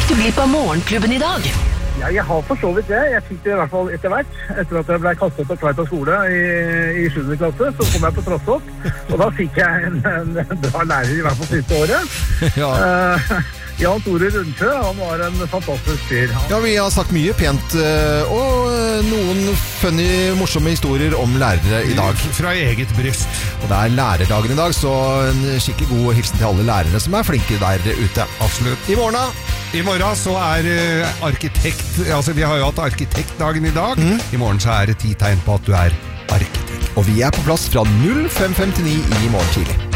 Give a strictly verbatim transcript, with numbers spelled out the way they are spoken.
du bli på morgenklubben i dag? Ja, jeg har for så vidt det. Jeg fikk det i hvert fall etter hvert. Etter at jeg ble kastet på Tveita skole i, i sjuende klasse, så kom jeg på Trossopp. Og da fikk jeg en, en, en bra lærer i hvert fall siste året. Ja. Uh, Jan Tore Rundsjø, han var en fantastisk fyr. Ja, vi har sagt mye pent, og noen funny, morsomme historier om lærere i dag. Fra eget bryst. Og det er lærerdagen i dag, så en skikkelig god hilsen til alle lærere som er flinke der ute. Absolutt. I morgen da? I morgen så er uh, arkitekt, altså vi har jo hatt arkitektdagen i dag. Mm. I morgen så er det ti tegn på at du er arkitekt. Og vi er på plass fra null fem femtini i morgen tidlig.